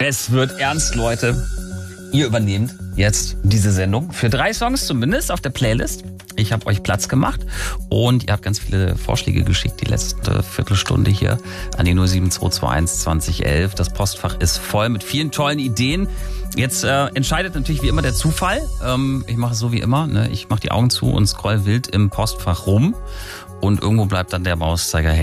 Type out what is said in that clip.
Es wird ernst, Leute. Ihr übernehmt jetzt diese Sendung für 3 Songs zumindest auf der Playlist. Ich habe euch Platz gemacht und ihr habt ganz viele Vorschläge geschickt die letzte Viertelstunde hier an die 07221 2011. Das Postfach ist voll mit vielen tollen Ideen. Jetzt entscheidet natürlich wie immer der Zufall. Ich mache es so wie immer. Ne? Ich mache die Augen zu und scroll wild im Postfach rum und irgendwo bleibt dann der Mauszeiger hängen.